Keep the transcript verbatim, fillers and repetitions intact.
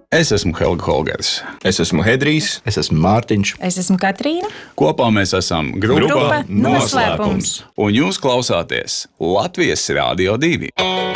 Es esmu Helga Holgers. Es esmu Hedrijs. Es esmu Mārtiņš. Es esmu Katrīna. Kopā mēs esam grupa, Grupa Noslēpums. Un jūs klausāties Latvijas Rādio divi.